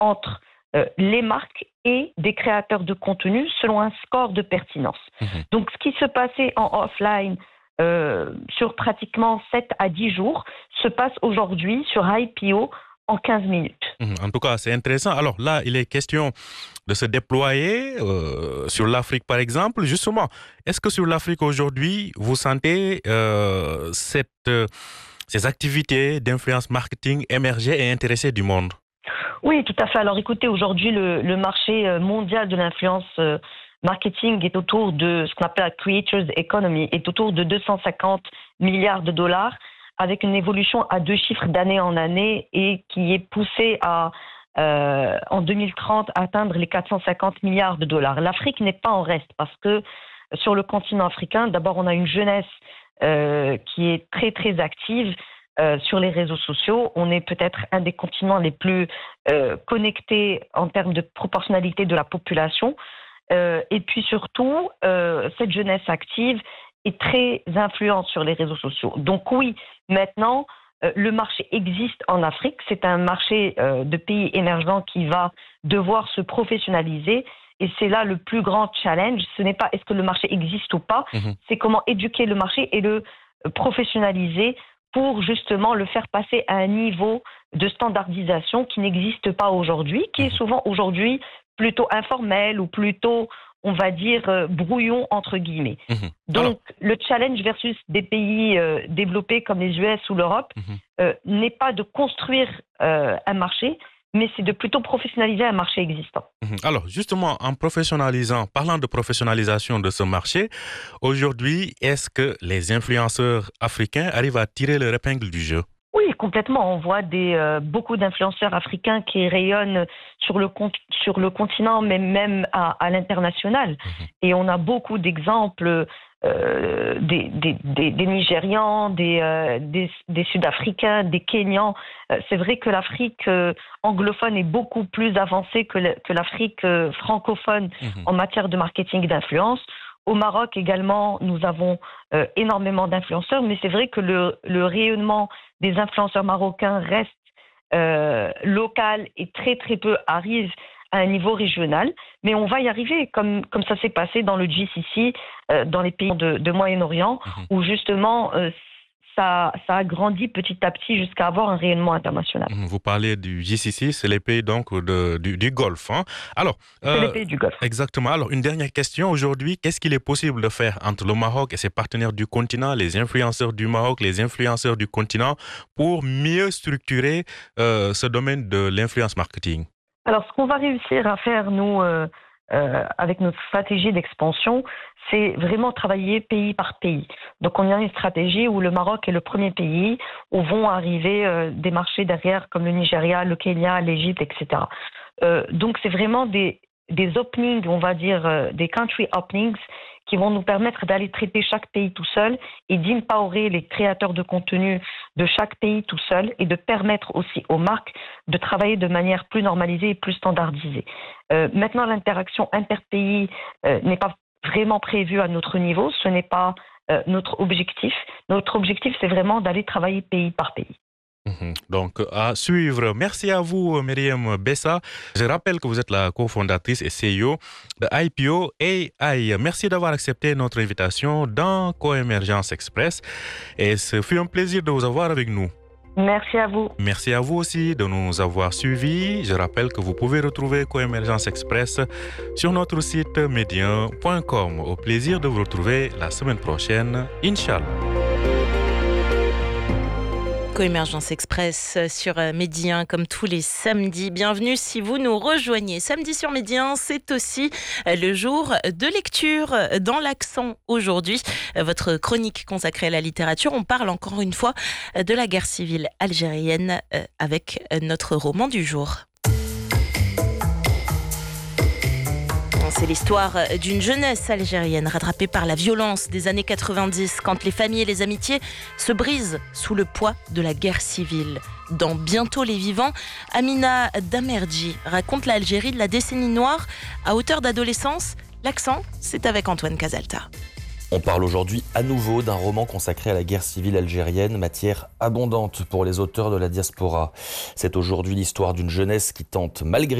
entre les marques et des créateurs de contenu selon un score de pertinence. Donc, ce qui se passait en offline sur pratiquement 7 à 10 jours se passe aujourd'hui sur IPO en 15 minutes. En tout cas, c'est intéressant. Alors là, il est question de se déployer sur l'Afrique, par exemple. Justement, est-ce que sur l'Afrique aujourd'hui, vous sentez ces activités d'influence marketing émerger et intéresser du monde? Oui, tout à fait. Alors écoutez, aujourd'hui, le marché mondial de l'influence marketing est autour de ce qu'on appelle la Creators Economy, est autour de 250 milliards de dollars, avec une évolution à 2 chiffres d'année en année et qui est poussée à, en 2030, atteindre les 450 milliards de dollars. L'Afrique n'est pas en reste parce que sur le continent africain, d'abord, on a une jeunesse qui est très, très active sur les réseaux sociaux. On est peut-être un des continents les plus connectés en termes de proportionnalité de la population. Et puis surtout, cette jeunesse active est très influente sur les réseaux sociaux. Donc oui, maintenant, le marché existe en Afrique. C'est un marché de pays émergents qui va devoir se professionnaliser. Et c'est là le plus grand challenge. Ce n'est pas est-ce que le marché existe ou pas, c'est comment éduquer le marché et le professionnaliser pour justement le faire passer à un niveau de standardisation qui n'existe pas aujourd'hui, qui est souvent aujourd'hui plutôt informel ou plutôt, on va dire, brouillon entre guillemets. Donc, le challenge versus des pays développés comme les US ou l'Europe n'est pas de construire un marché, mais c'est de plutôt professionnaliser un marché existant. Alors, justement, parlant de professionnalisation de ce marché, aujourd'hui, est-ce que les influenceurs africains arrivent à tirer leur épingle du jeu? Oui, complètement. On voit beaucoup d'influenceurs africains qui rayonnent sur le continent, mais même à l'international. Et on a beaucoup d'exemples des Nigérians, des Sud-Africains, des Kenyans. C'est vrai que l'Afrique anglophone est beaucoup plus avancée que l'Afrique francophone en matière de marketing d'influence. Au Maroc également, nous avons énormément d'influenceurs, mais c'est vrai que le rayonnement des influenceurs marocains reste local et très très peu arrive à un niveau régional. Mais on va y arriver, comme ça s'est passé dans le GCC, dans les pays de Moyen-Orient, où justement ça a grandi petit à petit jusqu'à avoir un rayonnement international. Vous parlez du GCC, c'est les pays donc du Golfe. Hein? Alors, c'est les pays du Golfe. Exactement. Alors, une dernière question aujourd'hui. Qu'est-ce qu'il est possible de faire entre le Maroc et ses partenaires du continent, les influenceurs du Maroc, les influenceurs du continent, pour mieux structurer ce domaine de l'influence marketing? Alors, ce qu'on va réussir à faire, nous, avec notre stratégie d'expansion, c'est vraiment travailler pays par pays. Donc, on a une stratégie où le Maroc est le premier pays, où vont arriver des marchés derrière, comme le Nigeria, le Kenya, l'Égypte, etc. Donc, c'est vraiment des openings, on va dire, des country openings, qui vont nous permettre d'aller traiter chaque pays tout seul et d'empowerer les créateurs de contenu de chaque pays tout seul et de permettre aussi aux marques de travailler de manière plus normalisée et plus standardisée. Maintenant, l'interaction interpays n'est pas vraiment prévue à notre niveau, ce n'est pas notre objectif. Notre objectif, c'est vraiment d'aller travailler pays par pays. Donc, à suivre. Merci à vous, Myriam Bessa. Je rappelle que vous êtes la cofondatrice et CEO de IPO AI. Merci d'avoir accepté notre invitation dans Coémergence Express. Et ce fut un plaisir de vous avoir avec nous. Merci à vous. Merci à vous aussi de nous avoir suivis. Je rappelle que vous pouvez retrouver Coémergence Express sur notre site médien.com. Au plaisir de vous retrouver la semaine prochaine, Inch'Allah. Coémergence Express sur Médien comme tous les samedis. Bienvenue si vous nous rejoignez. Samedi sur Médien, c'est aussi le jour de lecture dans l'accent aujourd'hui. Votre chronique consacrée à la littérature. On parle encore une fois de la guerre civile algérienne avec notre roman du jour. C'est l'histoire d'une jeunesse algérienne rattrapée par la violence des années 90, quand les familles et les amitiés se brisent sous le poids de la guerre civile. Dans Bientôt les vivants, Amina Damerji raconte l'Algérie de la décennie noire à hauteur d'adolescence. L'accent, c'est avec Antoine Casalta. On parle aujourd'hui à nouveau d'un roman consacré à la guerre civile algérienne, matière abondante pour les auteurs de la diaspora. C'est aujourd'hui l'histoire d'une jeunesse qui tente malgré